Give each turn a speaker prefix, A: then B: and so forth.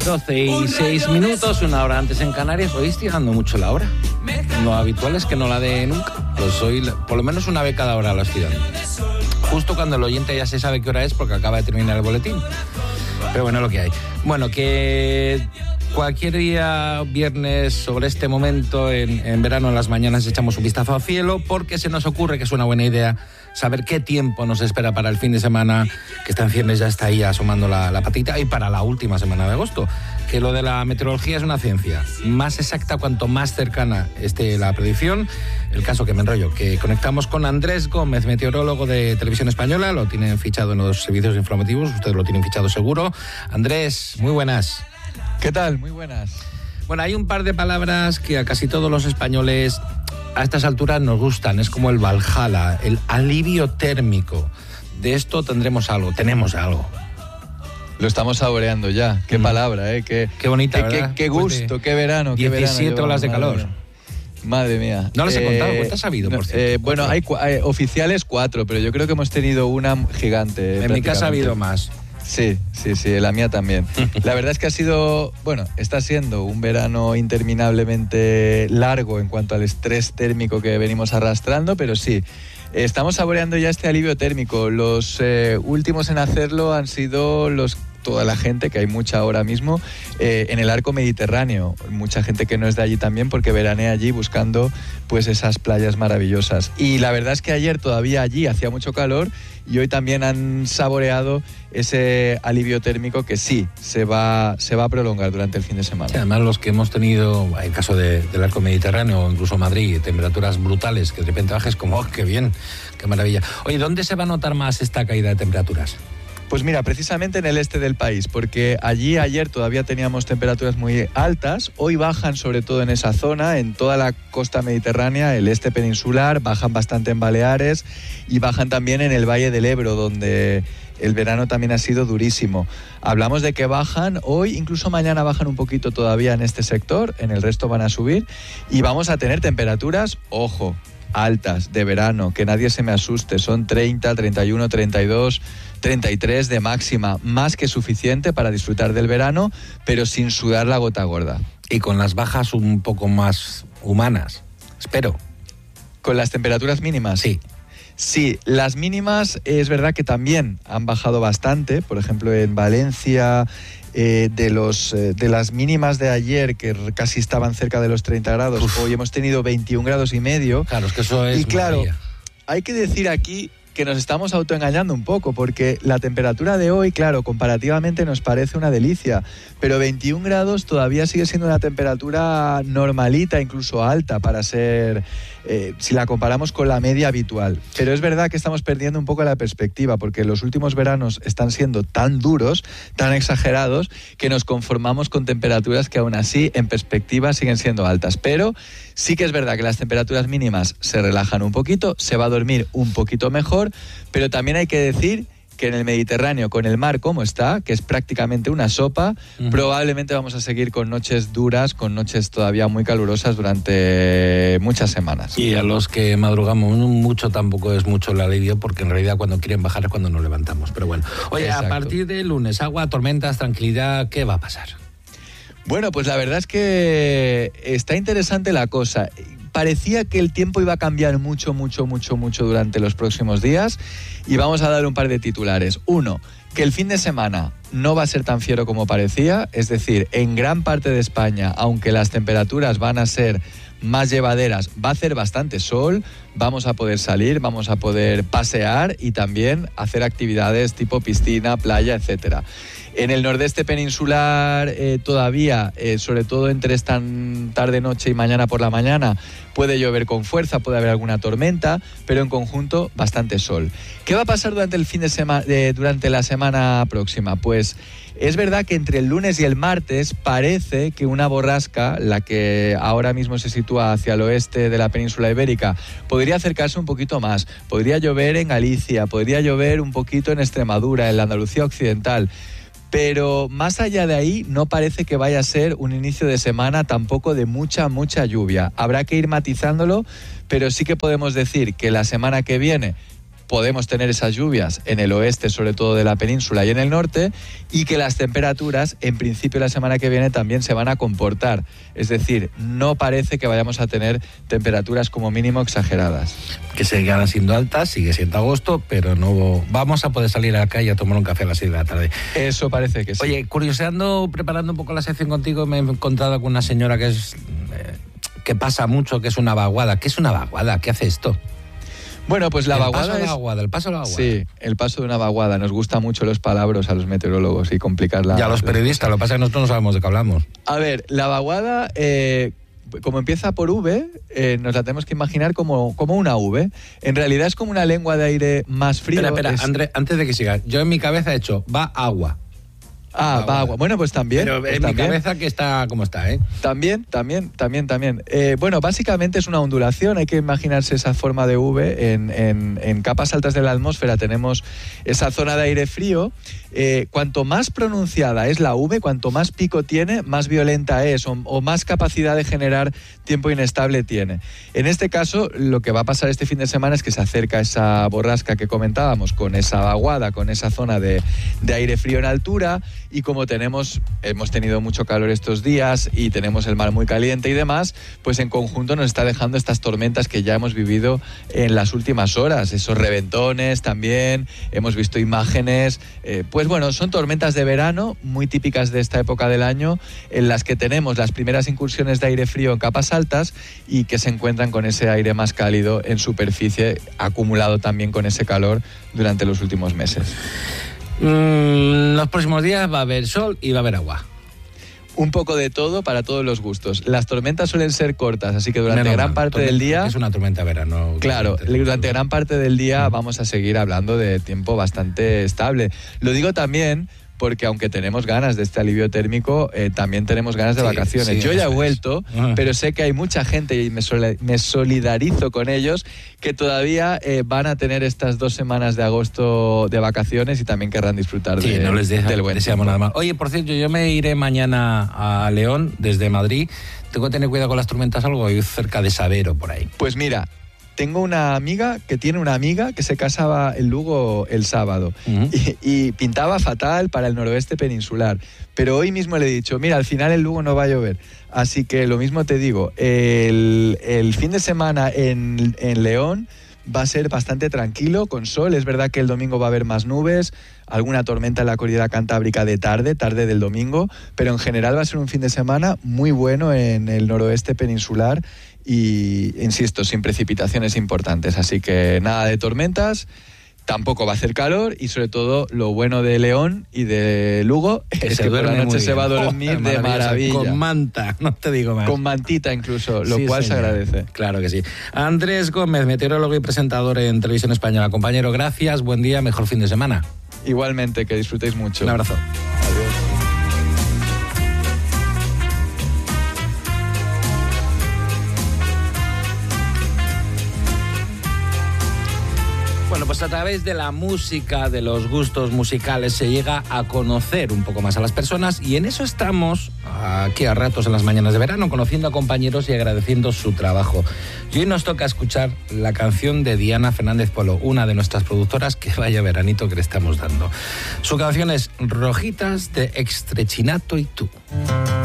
A: 12:06, 1 hora antes en Canarias. Hoy estoy dando mucho la hora. Lo habitual es que no la dé nunca. Pues hoy, por lo menos una vez cada hora la estoy dando. Justo cuando el oyente ya se sabe qué hora es porque acaba de terminar el boletín. Pero bueno, lo que hay. Bueno, que cualquier día, viernes, sobre este momento, en verano, en las mañanas, echamos un vistazo al cielo porque se nos ocurre que es una buena idea saber qué tiempo nos espera para el fin de semana, que está en ciernes, ya está ahí asomando la patita, y para la última semana de agosto. Que lo de la meteorología es una ciencia más exacta cuanto más cercana esté la predicción. El caso que me enrollo, que conectamos con Andrés Gómez, meteorólogo de Televisión Española, lo tienen fichado en los servicios informativos, ustedes lo tienen fichado seguro. Andrés, muy buenas.
B: ¿Qué tal? Muy buenas.
A: Bueno, hay un par de palabras que a casi todos los españoles a estas alturas nos gustan. Es como el Valhalla, el alivio térmico. De esto tenemos algo.
B: Lo estamos saboreando ya. Qué palabra, ¿eh? Qué
A: bonita, ¿verdad?
B: Qué gusto, qué verano.
A: 17 olas de calor.
B: Madre mía.
A: No les he contado, ¿cuántas has sabido, por cierto?
B: Bueno, hay oficiales 4, pero yo creo que hemos tenido una gigante.
A: En mi casa ha habido más.
B: Sí, la mía también. La verdad es que está siendo un verano interminablemente largo en cuanto al estrés térmico que venimos arrastrando, pero sí, estamos saboreando ya este alivio térmico. Los últimos en hacerlo han sido toda la gente, que hay mucha ahora mismo, en el arco mediterráneo. Mucha gente que no es de allí también, porque veranea allí buscando pues esas playas maravillosas. Y la verdad es que ayer todavía allí hacía mucho calor y hoy también han saboreado ese alivio térmico que sí se va a prolongar durante el fin de semana.
A: Sí, además los que hemos tenido, en el caso del arco mediterráneo o incluso Madrid, temperaturas brutales, que de repente bajes como, ¡oh, qué bien, qué maravilla! Oye, ¿dónde se va a notar más esta caída de temperaturas?
B: Pues mira, precisamente en el este del país, porque allí ayer todavía teníamos temperaturas muy altas, hoy bajan sobre todo en esa zona, en toda la costa mediterránea, el este peninsular, bajan bastante en Baleares y bajan también en el Valle del Ebro, donde el verano también ha sido durísimo. Hablamos de que bajan hoy, incluso mañana bajan un poquito todavía en este sector, en el resto van a subir y vamos a tener temperaturas, ojo, altas de verano, que nadie se me asuste, son 30, 31, 32, 33 de máxima, más que suficiente para disfrutar del verano, pero sin sudar la gota gorda.
A: Y con las bajas un poco más humanas, espero.
B: ¿Con las temperaturas mínimas?
A: Sí.
B: Sí, las mínimas es verdad que también han bajado bastante, por ejemplo en Valencia, de las mínimas de ayer, que casi estaban cerca de los 30 grados, hoy hemos tenido 21 grados y medio.
A: Claro, es que eso es...
B: Y claro,
A: maravilla.
B: hay que decir aquí que nos estamos autoengañando un poco, porque la temperatura de hoy, claro, comparativamente nos parece una delicia, pero 21 grados todavía sigue siendo una temperatura normalita, incluso alta, para ser, si la comparamos con la media habitual. Pero es verdad que estamos perdiendo un poco la perspectiva, porque los últimos veranos están siendo tan duros, tan exagerados, que nos conformamos con temperaturas que aún así, en perspectiva, siguen siendo altas. Pero sí que es verdad que las temperaturas mínimas se relajan un poquito, se va a dormir un poquito mejor, pero también hay que decir que en el Mediterráneo, con el mar como está, que es prácticamente una sopa, probablemente vamos a seguir con noches duras, con noches todavía muy calurosas durante muchas semanas.
A: Y a los que madrugamos mucho tampoco es mucho el alivio, porque en realidad cuando quieren bajar es cuando nos levantamos. Pero bueno, oye, exacto. A partir del lunes, agua, tormentas, tranquilidad, ¿qué va a pasar?
B: Bueno, pues la verdad es que está interesante la cosa. Parecía que el tiempo iba a cambiar mucho durante los próximos días y vamos a dar un par de titulares. Uno, que el fin de semana no va a ser tan fiero como parecía, es decir, en gran parte de España, aunque las temperaturas van a ser más llevaderas, va a hacer bastante sol, vamos a poder salir, vamos a poder pasear y también hacer actividades tipo piscina, playa, etcétera. En el nordeste peninsular todavía, sobre todo entre esta tarde-noche y mañana por la mañana, puede llover con fuerza, puede haber alguna tormenta, pero en conjunto bastante sol. ¿Qué va a pasar durante el fin de semana, durante la semana próxima? Pues es verdad que entre el lunes y el martes parece que una borrasca, la que ahora mismo se sitúa hacia el oeste de la península ibérica, podría acercarse un poquito más. Podría llover en Galicia, podría llover un poquito en Extremadura, en la Andalucía occidental. Pero más allá de ahí no parece que vaya a ser un inicio de semana tampoco de mucha lluvia. Habrá que ir matizándolo, pero sí que podemos decir que la semana que viene podemos tener esas lluvias en el oeste, sobre todo de la península, y en el norte, y que las temperaturas, en principio la semana que viene, también se van a comportar. Es decir, no parece que vayamos a tener temperaturas como mínimo exageradas.
A: Que seguirán siendo altas, sigue siendo agosto, pero no vamos a poder salir a la calle a tomar un café a las 6 de la tarde.
B: Eso parece que sí.
A: Oye, curioseando, preparando un poco la sección contigo, me he encontrado con una señora que pasa mucho, que es una vaguada. ¿Qué es una vaguada? ¿Qué hace esto?
B: Bueno, pues la vaguada es...
A: El paso de la vaguada.
B: Sí, el paso de una vaguada. Nos gustan mucho los palabras a los meteorólogos y complicarla.
A: Y a los periodistas, lo que pasa es que nosotros no sabemos de qué hablamos.
B: A ver, la vaguada, como empieza por V, nos la tenemos que imaginar como una V. En realidad es como una lengua de aire más frío.
A: Espera, André, antes de que sigas, yo en mi cabeza he hecho, va agua.
B: Va agua. Bueno, pues también.
A: Pero
B: pues
A: en mi cabeza que está como está, ¿eh?
B: También. Bueno, básicamente es una ondulación. Hay que imaginarse esa forma de V. En capas altas de la atmósfera tenemos esa zona de aire frío. Cuanto más pronunciada es la V, cuanto más pico tiene, más violenta es o más capacidad de generar tiempo inestable tiene. En este caso, lo que va a pasar este fin de semana es que se acerca esa borrasca que comentábamos con esa vaguada, con esa zona de aire frío en altura. Y como hemos tenido mucho calor estos días y tenemos el mar muy caliente y demás, pues en conjunto nos está dejando estas tormentas que ya hemos vivido en las últimas horas. Esos reventones también, hemos visto imágenes. Pues bueno, son tormentas de verano muy típicas de esta época del año, en las que tenemos las primeras incursiones de aire frío en capas altas y que se encuentran con ese aire más cálido en superficie, acumulado también con ese calor durante los últimos meses.
A: Los próximos días va a haber sol y va a haber agua.
B: Un poco de todo para todos los gustos. Las tormentas suelen ser cortas, así que durante gran parte del día...
A: Es una tormenta de verano.
B: Claro, durante gran parte del día vamos a seguir hablando de tiempo bastante estable. Lo digo también porque aunque tenemos ganas de este alivio térmico, también tenemos ganas de vacaciones.
A: Sí,
B: yo ya he vuelto, pero sé que hay mucha gente, y me solidarizo con ellos, que todavía van a tener estas 2 semanas de agosto de vacaciones y también querrán disfrutar
A: no les
B: del buen
A: deseamos nada más. Oye, por cierto, yo me iré mañana a León desde Madrid. Tengo que tener cuidado con las tormentas, algo cerca de Sabero, por ahí.
B: Pues mira, tengo una amiga que tiene una amiga que se casaba en Lugo el sábado y pintaba fatal para el noroeste peninsular. Pero hoy mismo le he dicho, mira, al final en Lugo no va a llover. Así que lo mismo te digo, el fin de semana en León va a ser bastante tranquilo, con sol. Es verdad que el domingo va a haber más nubes, alguna tormenta en la cordillera cantábrica de tarde del domingo, pero en general va a ser un fin de semana muy bueno en el noroeste peninsular y, insisto, sin precipitaciones importantes. Así que nada de tormentas, tampoco va a hacer calor y sobre todo lo bueno de León y de Lugo es que por la noche se va a dormir de maravilla.
A: Con manta, no te digo más.
B: Con mantita incluso, lo cual se agradece.
A: Claro que sí. Andrés Gómez, meteorólogo y presentador en Televisión Española. Compañero, gracias, buen día, mejor fin de semana.
B: Igualmente, que disfrutéis mucho.
A: Un abrazo.
B: Adiós.
A: Bueno, pues a través de la música, de los gustos musicales, se llega a conocer un poco más a las personas y en eso estamos aquí a ratos en las mañanas de verano, conociendo a compañeros y agradeciendo su trabajo. Y hoy nos toca escuchar la canción de Diana Fernández Polo, una de nuestras productoras, que vaya veranito que le estamos dando. Su canción es Rojitas de Extrechinato y tú.